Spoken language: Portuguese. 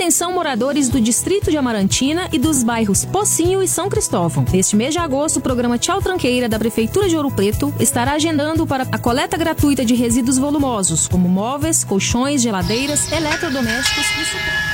Atenção, moradores do distrito de Amarantina e dos bairros Pocinho e São Cristóvão. Neste mês de agosto, o programa Tchau Tranqueira da Prefeitura de Ouro Preto estará agendando para a coleta gratuita de resíduos volumosos, como móveis, colchões, geladeiras, eletrodomésticos e suporte.